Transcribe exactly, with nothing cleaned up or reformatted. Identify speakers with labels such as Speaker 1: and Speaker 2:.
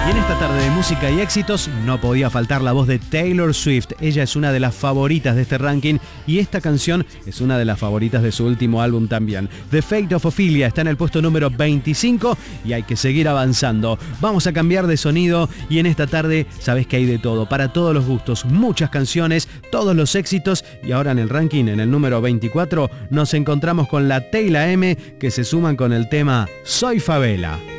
Speaker 1: Y en esta tarde de música y éxitos no podía faltar la voz de Taylor Swift. Ella es una de las favoritas de este ranking y esta canción es una de las favoritas de su último álbum también. The Fate of Ophelia está en el puesto número veinticinco y hay que seguir avanzando. Vamos a cambiar de sonido y en esta tarde sabes que hay de todo, para todos los gustos, muchas canciones, todos los éxitos y ahora en el ranking, en el número veinticuatro, nos encontramos con la Teyla M que se suman con el tema Soy Favela.